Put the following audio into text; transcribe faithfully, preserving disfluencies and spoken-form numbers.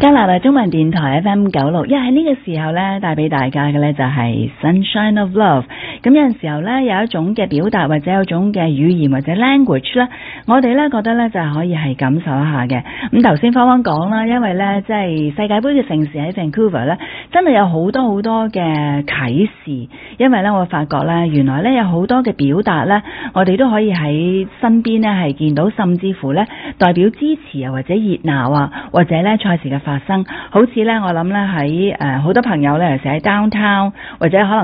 加拿大中文電台 F M 九六一，喺呢個時候咧帶俾大家嘅咧就係 Sunshine of Love。咁有陣時候咧有一種嘅表達或者有一種嘅語言或者 language 咧，我哋咧覺得咧就係可以係感受一下嘅。咁頭先芳芳講啦，因為咧即係世界盃嘅盛事喺 Vancouver 咧，真係有好多好多嘅啟示。因為咧我發覺咧原來咧有好多嘅表達咧，我哋都可以喺身邊咧係見到，甚至乎咧代表支持啊或者熱鬧啊，或者咧賽事嘅發生，好似咧我諗咧喺誒好多朋友咧，尤其喺 downtown 或者可能